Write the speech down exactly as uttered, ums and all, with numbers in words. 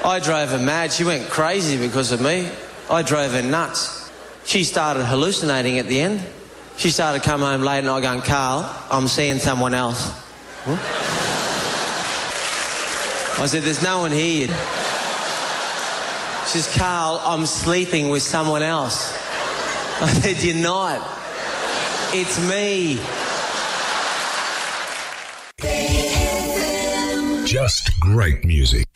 I drove her mad. She went crazy because of me. I drove her nuts. She started hallucinating at the end. She started coming home late and I going, Carl, I'm seeing someone else. Huh? I said, there's no one here. She says, Carl, I'm sleeping with someone else. I said, you're not. It's me. Just great music.